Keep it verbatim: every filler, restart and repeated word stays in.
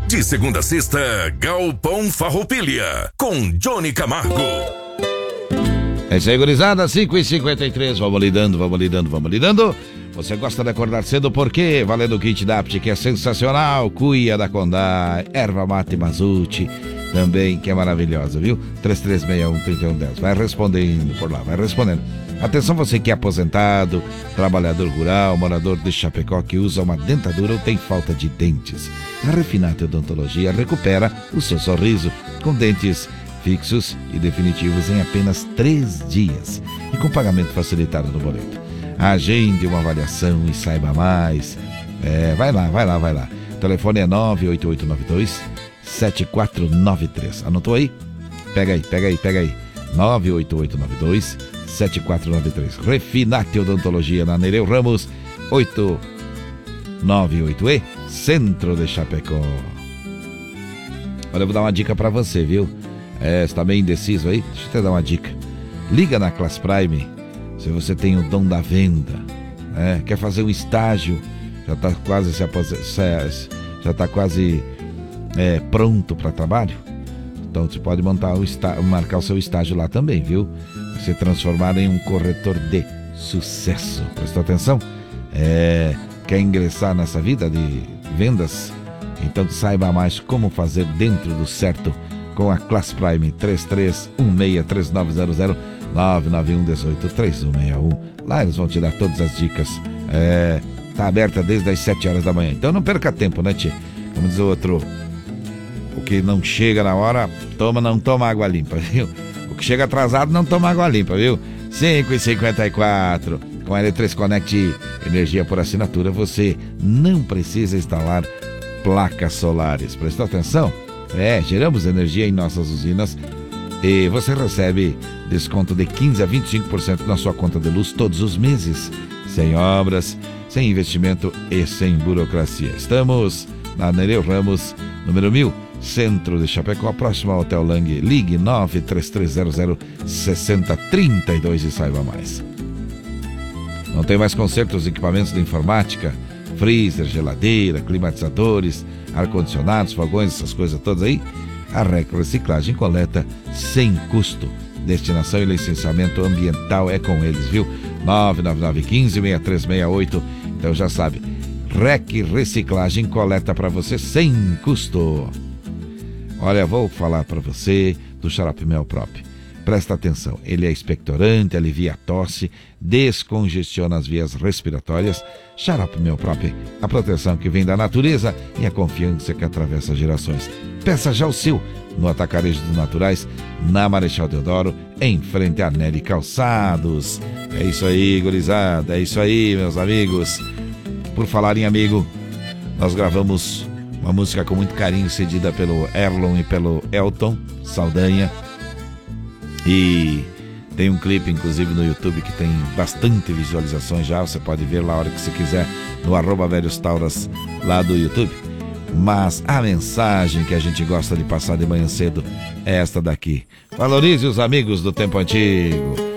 De segunda a sexta, Galpão Farroupilha, com Johnny Camargo. É isso aí, gurizada, cinco e cinquenta e três, vamos lidando, vamos lidando, vamos lidando. Você gosta de acordar cedo por quê? Valendo o kit da Apt, que é sensacional, cuia da Condá, erva mate Mazuti, também, que é maravilhosa, viu? três três seis um, três um um zero, vai respondendo por lá, vai respondendo. Atenção, você que é aposentado, trabalhador rural, morador de Chapecó, que usa uma dentadura ou tem falta de dentes. A Refinate Odontologia recupera o seu sorriso com dentes fixos e definitivos em apenas três dias e com pagamento facilitado no boleto. Agende uma avaliação e saiba mais. É, vai lá, vai lá, vai lá. O telefone é nove oito oito nove dois sete quatro nove três. Anotou aí? Pega aí, pega aí, pega aí. nove oito oito nove dois sete quatro nove três. Refinate Odontologia na Nereu Ramos oito nove oito E, Centro de Chapecó. Olha, eu vou dar uma dica pra você, viu? É, você tá meio indeciso aí? Deixa eu te dar uma dica. Liga na Class Prime se você tem o dom da venda, né? Quer fazer um estágio, já tá quase se aposentando, já tá quase é, pronto para trabalho. Então você pode montar o está, marcar o seu estágio lá também, viu? Se transformar em um corretor de sucesso. Prestou atenção? É, quer ingressar nessa vida de vendas? Então saiba mais como fazer dentro do certo com a Class Prime. Três três um seis três nove zero zero nove nove um um oito três um seis um. Lá eles vão te dar todas as dicas. É, tá aberta desde as sete horas da manhã. Então não perca tempo, né, tchê? Como diz o outro, o que não chega na hora, toma, não toma água limpa, viu? O que chega atrasado não toma água limpa, viu? cinco e cinquenta e quatro. Com a L três Connect Energia por assinatura, você não precisa instalar placas solares. Prestou atenção? É, geramos energia em nossas usinas e você recebe desconto de quinze a vinte e cinco por cento na sua conta de luz todos os meses. Sem obras, sem investimento e sem burocracia. Estamos na Nereu Ramos, número mil, Centro de Chapecó, próximo ao Hotel Lang. Ligue nove três três zero zero seis zero três dois e saiba mais. Não tem mais consertos de equipamentos de informática, freezer, geladeira, climatizadores, ar-condicionados, fogões, essas coisas todas aí? A Reco Reciclagem coleta sem custo. Destinação e licenciamento ambiental é com eles, viu? nove nove nove um cinco seis três seis oito. Então já sabe, Rec Reciclagem coleta para você sem custo. Olha, vou falar para você do Xarope Mel Prop. Presta atenção, ele é expectorante, alivia a tosse, descongestiona as vias respiratórias. Xarope Mel Prop, a proteção que vem da natureza e a confiança que atravessa gerações. Peça já o seu no Atacarejo dos Naturais, na Marechal Deodoro, em frente a Nelly Calçados. É isso aí, gurizada, é isso aí, meus amigos. Por falar em amigo, nós gravamos uma música com muito carinho, cedida pelo Erlon e pelo Elton Saldanha. E tem um clipe, inclusive, no YouTube que tem bastante visualizações já. Você pode ver lá a hora que você quiser no arroba Velhos Tauras lá do YouTube. Mas a mensagem que a gente gosta de passar de manhã cedo é esta daqui. Valorize os amigos do tempo antigo.